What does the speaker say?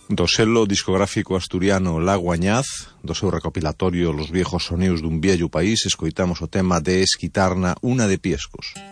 Do selo discográfico asturiano Lago Añaz, do seu recopilatorio Los viejos sonidos dun viello país, escoitamos o tema de Esquitarna, Una de Piescos.